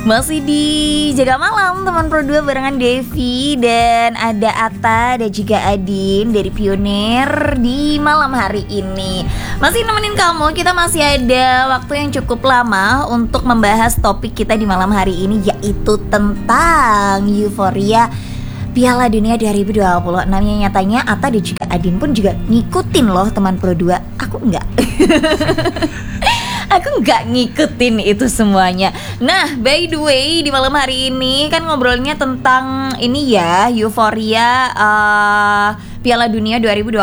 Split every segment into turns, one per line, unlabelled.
Masih di Jaga Malam teman Pro 2 barengan Devi dan ada Atta dan juga Adin dari Pionir di malam hari ini. Masih nemenin kamu, kita masih ada waktu yang cukup lama untuk membahas topik kita di malam hari ini, yaitu tentang euforia Piala Dunia 2026. Yang nyatanya Atta dan juga Adin pun juga ngikutin loh teman Pro 2. Aku enggak. Aku nggak ngikutin itu semuanya. Nah, by the way, di malam hari ini kan ngobrolnya tentang ini ya, euforia Piala Dunia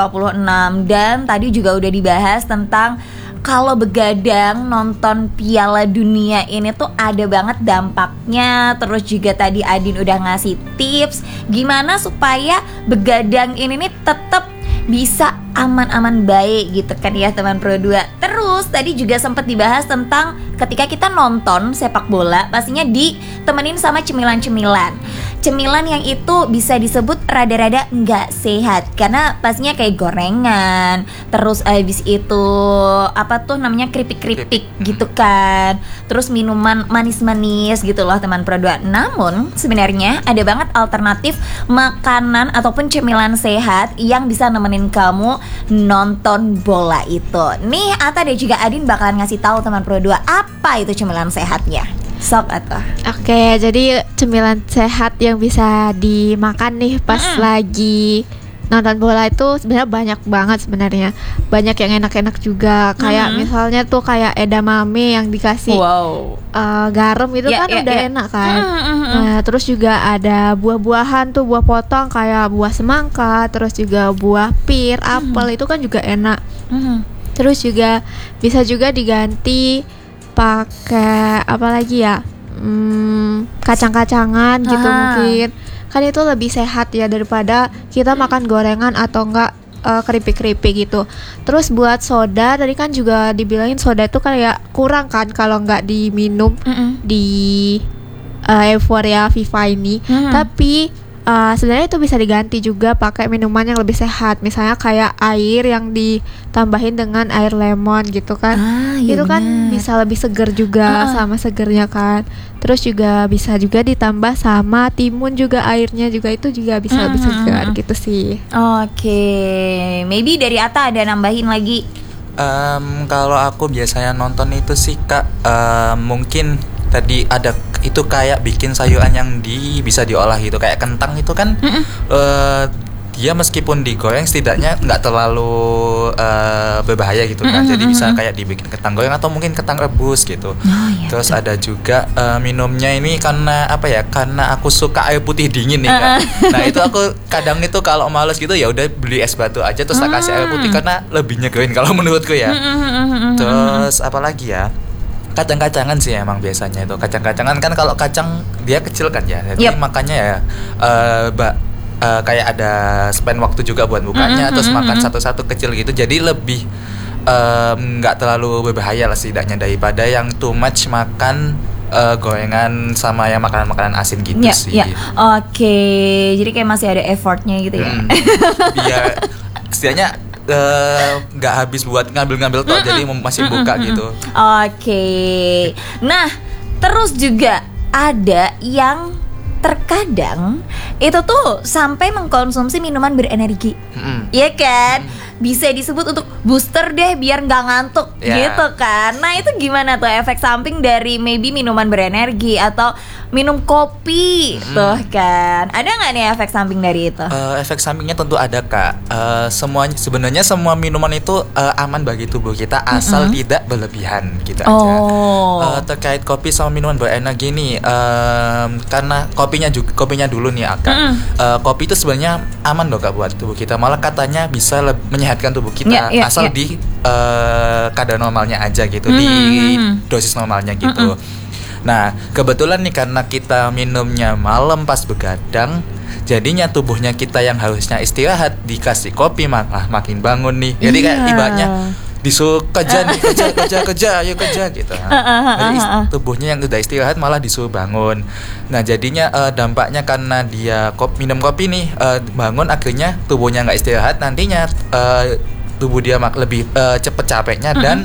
2026. Dan tadi juga udah dibahas tentang kalau begadang nonton Piala Dunia ini tuh ada banget dampaknya. Terus juga tadi Adin udah ngasih tips gimana supaya begadang ini nih tetap bisa aman-aman baik gitu kan ya teman Pro 2. Terus tadi juga sempat dibahas tentang ketika kita nonton sepak bola pastinya ditemenin sama cemilan-cemilan. Cemilan yang itu bisa disebut rada-rada nggak sehat karena pastinya kayak gorengan. Terus abis itu apa tuh namanya keripik-keripik gitu kan. Terus minuman manis-manis gitu loh teman Pro 2. Namun sebenarnya ada banget alternatif makanan ataupun cemilan sehat yang bisa nemenin kamu nonton bola itu. Nih Atta dan juga Adin bakalan ngasih tahu teman Pro 2 apa itu cemilan sehatnya. Sok Atta.
Oke, jadi cemilan sehat yang bisa dimakan nih pas lagi nonton bola itu sebenarnya banyak banget sebenarnya. Banyak yang enak-enak juga. Kayak misalnya tuh kayak edamame yang dikasih garam itu kan udah enak kan. Nah, terus juga ada buah-buahan tuh, buah potong kayak buah semangka, terus juga buah pir, apel itu kan juga enak. Terus juga bisa juga diganti pakai apa lagi ya, kacang-kacangan gitu mungkin. Kan itu lebih sehat ya daripada kita makan gorengan atau enggak keripik-keripik gitu. Terus buat soda, tadi kan juga dibilangin soda itu kayak kurang kan kalau enggak diminum di euforia FIFA ini. Tapi sebenarnya itu bisa diganti juga pakai minuman yang lebih sehat. Misalnya kayak air yang ditambahin dengan air lemon gitu kan. Itu kan bisa lebih seger juga sama segernya kan. Terus juga bisa juga ditambah sama timun juga, airnya juga itu juga bisa lebih segar gitu sih.
Oke, maybe dari Atta ada nambahin lagi.
Kalau aku biasanya nonton itu sih Kak, mungkin tadi ada itu kayak bikin sayuran yang bisa diolah gitu, kayak kentang itu kan dia meskipun digoreng setidaknya nggak terlalu berbahaya gitu kan. Jadi bisa kayak dibikin kentang goreng atau mungkin kentang rebus gitu. Terus ada juga minumnya ini karena apa ya, karena aku suka air putih dingin nih Kak. Nah itu aku kadang itu kalau males gitu ya udah beli es batu aja terus tak kasih air putih karena lebih nyegerin kalau menurutku ya. Terus apa lagi ya, kacang-kacangan sih emang biasanya itu. Kacang-kacangan kan kalau kacang dia kecil kan ya. Jadi makanya ya kayak ada spend waktu juga buat bukanya, terus makan satu-satu kecil gitu. Jadi lebih nggak terlalu berbahaya lah setidaknya daripada yang too much makan gorengan sama yang makanan-makanan asin gitu sih.
Oke, jadi kayak masih ada effortnya gitu ya.
Biar setidaknya nggak habis buat ngambil-ngambil toh, jadi masih buka gitu.
Oke. Nah, terus juga ada yang terkadang itu tuh sampai mengkonsumsi minuman berenergi, ya kan? Bisa disebut untuk booster deh biar nggak ngantuk gitu kan. Nah itu gimana tuh efek samping dari maybe minuman berenergi atau minum kopi tuh kan? Ada nggak nih efek samping dari itu?
Efek sampingnya tentu ada Kak. Sebenarnya semua minuman itu aman bagi tubuh kita asal tidak berlebihan gitu aja. Terkait kopi sama minuman berenergi nih, karena kopinya dulu nih Kak. Kopi itu sebenarnya aman loh Kak buat tubuh kita. Malah katanya bisa menyehatkan tubuh kita asal di kadar normalnya aja gitu, di dosis normalnya gitu. Nah kebetulan nih karena kita minumnya malam pas begadang, jadinya tubuhnya kita yang harusnya istirahat dikasih kopi malah makin bangun nih. Jadi kayak ibaratnya disuruh kerja nih, kerja, ayo kerja gitu. Jadi tubuhnya yang udah istirahat malah disuruh bangun. Nah jadinya dampaknya karena dia minum kopi nih, bangun akhirnya tubuhnya nggak istirahat, nantinya tubuh dia lebih cepet capeknya dan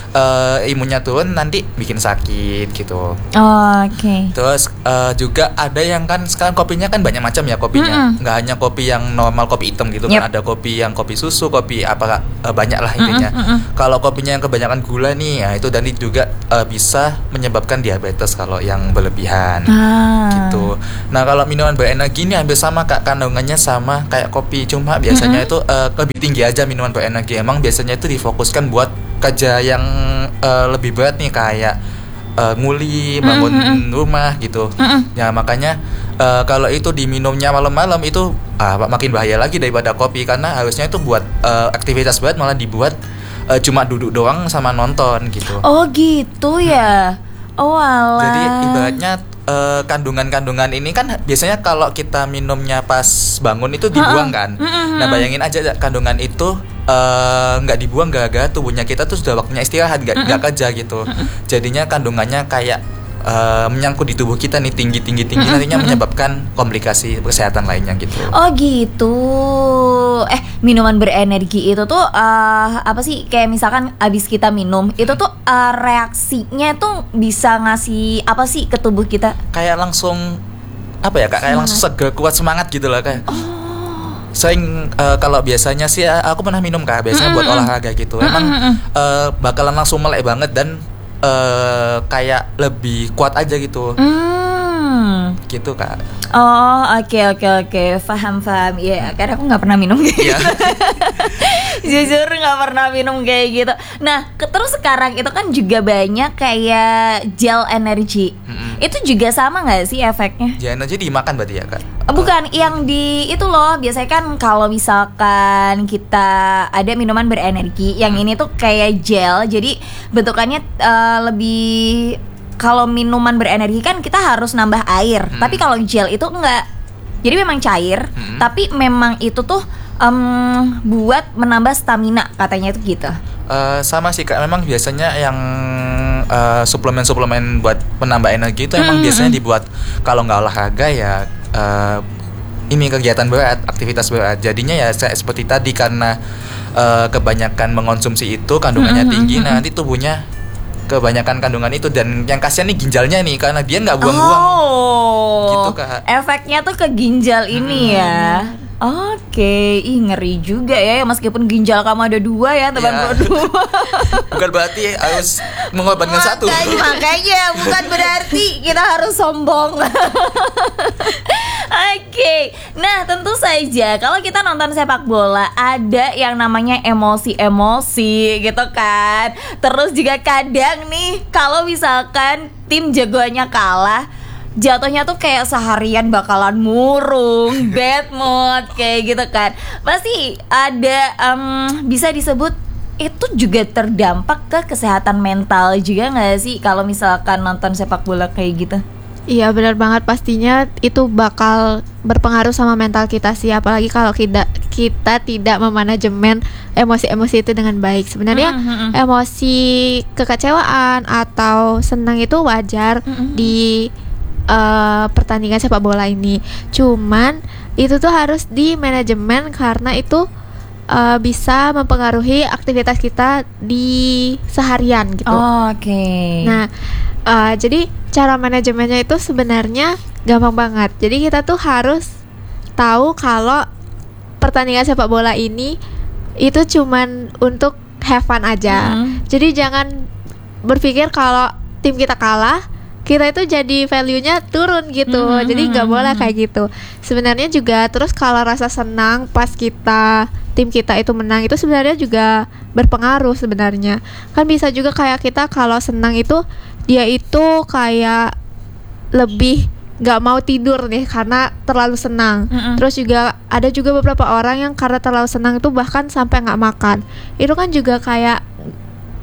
imunnya turun nanti bikin sakit gitu.
Oke.
Terus juga ada yang kan sekarang kopinya kan banyak macam ya kopinya. Nggak hanya kopi yang normal kopi hitam gitu kan, ada kopi yang kopi susu, kopi apa banyak lah intinya. Kalau kopinya yang kebanyakan gula nih, ya itu dan juga bisa menyebabkan diabetes kalau yang berlebihan. Gitu. Nah, kalau minuman berenergi ini hampir sama Kak, kandungannya sama kayak kopi, cuma biasanya itu lebih tinggi aja minuman berenergi. Emang biasanya itu difokuskan buat kerja yang lebih berat nih kayak nguli, bangun rumah gitu. Ya makanya kalau itu diminumnya malam-malam itu makin bahaya lagi daripada kopi, karena harusnya itu buat aktivitas berat malah dibuat cuma duduk doang sama nonton gitu.
Oh gitu ya. Oh alah.
Jadi ibaratnya kandungan-kandungan ini kan biasanya kalau kita minumnya pas bangun itu dibuang kan. Nah bayangin aja kandungan itu nggak dibuang gara-gara tubuhnya kita tuh sudah waktunya istirahat, nggak kerja gitu. Jadinya kandungannya kayak menyangkut di tubuh kita nih tinggi nantinya menyebabkan komplikasi kesehatan lainnya gitu.
Oh gitu. Minuman berenergi itu tuh apa sih, kayak misalkan abis kita minum itu tuh reaksinya tuh bisa ngasih apa sih ke tubuh kita?
Kayak langsung apa ya Kak, kayak langsung seger, kuat, semangat gitu lah kayak. Sering kalau biasanya sih aku pernah minum Kak, biasanya buat olahraga gitu. Emang bakalan langsung melek banget dan kayak lebih kuat aja gitu. Gitu Kak.
Oh oke, paham. Iya, karena aku nggak pernah minum kayak gitu. Jujur nggak pernah minum kayak gitu. Nah, terus sekarang itu kan juga banyak kayak gel energi. Itu juga sama nggak sih efeknya?
Gel energi dimakan berarti ya Kak?
Bukan, yang di itu loh. Biasanya kan kalau misalkan kita ada minuman berenergi, yang ini tuh kayak gel. Jadi bentukannya lebih. Kalau minuman berenergi kan kita harus nambah air, tapi kalau gel itu enggak. Jadi memang cair, tapi memang itu tuh buat menambah stamina katanya itu gitu.
Sama sih Kak, memang biasanya yang suplemen buat penambah energi itu emang biasanya dibuat kalau nggak olahraga ya ini kegiatan berat, aktivitas berat. Jadinya ya seperti tadi, karena kebanyakan mengonsumsi itu kandungannya tinggi, nanti tubuhnya kebanyakan kandungan itu, dan yang kasihan nih ginjalnya nih karena dia nggak buang-buang. Gitu Kak.
Efeknya tuh ke ginjal ini ya. Oke, ngeri juga ya, meskipun ginjal kamu ada 2 ya teman berdua.
Bukan berarti harus mengorbankan satu.
Makanya bukan berarti kita harus sombong. Oke, nah tentu saja kalau kita nonton sepak bola ada yang namanya emosi-emosi gitu kan. Terus juga kadang nih kalau misalkan tim jagoannya kalah, jatuhnya tuh kayak seharian bakalan murung, bad mood kayak gitu kan. Pasti ada bisa disebut itu juga terdampak ke kesehatan mental juga nggak sih kalau misalkan nonton sepak bola kayak gitu?
Iya benar banget, pastinya itu bakal berpengaruh sama mental kita sih, apalagi kalau kita tidak memanajemen emosi-emosi itu dengan baik. Sebenarnya emosi kekecewaan atau senang itu wajar di pertandingan sepak bola ini. Cuman itu tuh harus di manajemen karena itu bisa mempengaruhi aktivitas kita di seharian gitu.
Oke.
Nah, jadi cara manajemennya itu sebenarnya gampang banget. Jadi kita tuh harus tahu kalau pertandingan sepak bola ini itu cuman untuk have fun aja. Jadi jangan berpikir kalau tim kita kalah, kita itu jadi value-nya turun gitu. Jadi nggak boleh kayak gitu. Sebenarnya juga terus kalau rasa senang pas tim kita itu menang itu sebenarnya juga berpengaruh sebenarnya. Kan bisa juga kayak kita kalau senang itu dia itu kayak lebih nggak mau tidur nih karena terlalu senang. Terus juga ada juga beberapa orang yang karena terlalu senang itu bahkan sampai nggak makan. Itu kan juga kayak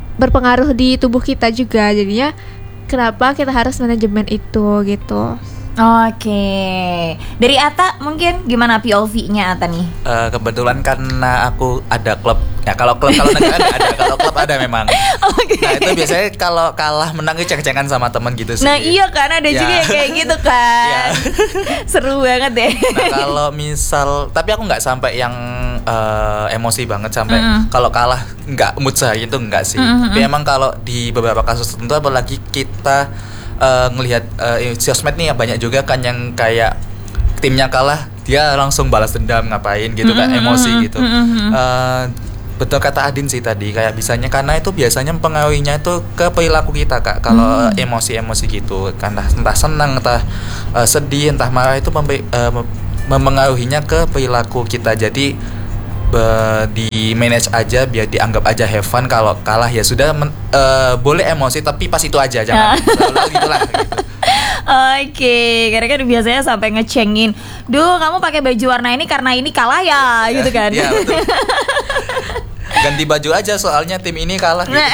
berpengaruh di tubuh kita juga. Jadinya kenapa kita harus manajemen itu gitu.
Oke. Dari Ata mungkin gimana POV-nya Ata nih?
Kebetulan karena aku ada klub. Ya kalau negara nggak ada, kalau klub ada memang.
Oke.
Nah itu biasanya kalau kalah menang itu ceng-cengan sama teman gitu sih.
Nah iya kan ada juga yang kayak gitu kan.
Ya.
Seru banget deh.
Nah kalau misal, tapi aku nggak sampai yang emosi banget sampai kalau kalah nggak mood saya itu nggak sih. Tapi emang kalau di beberapa kasus tertentu, apalagi kita ngelihat sosmed nih ya, banyak juga kan yang kayak timnya kalah dia langsung balas dendam ngapain gitu kan, emosi gitu. Betul kata Adin sih tadi, kayak bisanya karena itu biasanya mempengaruhinya itu ke perilaku kita Kak. Kalau emosi-emosi gitu kan, entah senang, entah sedih, entah marah, itu mempengaruhinya ke perilaku kita. Jadi di manage aja, biar dianggap aja have fun. Kalau kalah ya sudah, boleh emosi tapi pas itu aja, jangan selalu gitulah gitu.
Oke, karena kan biasanya sampai ngecengin, duh kamu pakai baju warna ini karena ini kalah ya, gitu kan?
Iya betul. Ganti baju aja soalnya tim ini kalah gitu.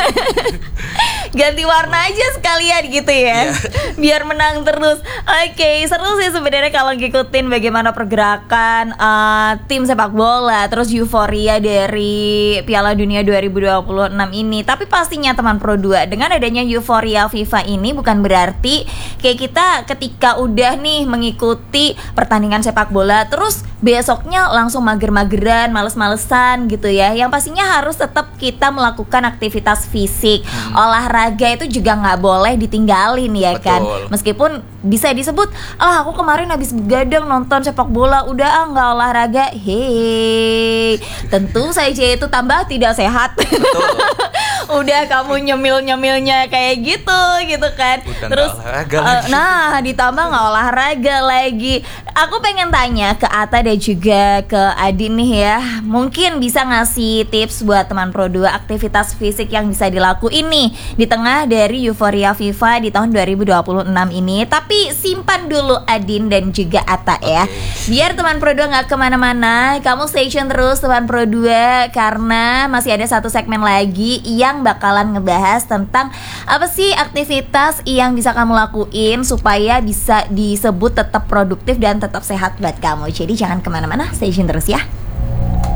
Ganti warna aja sekalian gitu ya, biar menang terus. Oke, seru sih sebenarnya kalau ngikutin bagaimana pergerakan tim sepak bola, terus euforia dari Piala Dunia 2026 ini. Tapi pastinya teman Pro 2, dengan adanya euforia FIFA ini bukan berarti kayak kita ketika udah nih mengikuti pertandingan sepak bola terus besoknya langsung mager-mageran, males-malesan gitu ya. Yang pastinya harus tetap kita melakukan aktivitas fisik, olahraga itu juga nggak boleh ditinggalin ya. Betul. Kan, meskipun bisa disebut aku kemarin habis begadang nonton sepak bola, udah nggak olahraga. Hei, tentu saja itu tambah tidak sehat. Udah kamu nyemil-nyemilnya kayak gitu kan.
Udah
terus nah ditambah nggak olahraga lagi. Aku pengen tanya ke Ata dan juga ke Adin nih ya, mungkin bisa ngasih tips buat teman Pro 2 aktivitas fisik yang bisa dilakuin nih di tengah dari euforia FIFA di tahun 2026 ini. Tapi simpan dulu Adin dan juga Ata ya, biar teman Pro 2 gak kemana-mana. Kamu stay tune terus teman Pro 2, karena masih ada satu segmen lagi yang bakalan ngebahas tentang apa sih aktivitas yang bisa kamu lakuin supaya bisa disebut tetap produktif dan tetap sehat buat kamu. Jadi jangan kemana-mana, stay tune terus ya.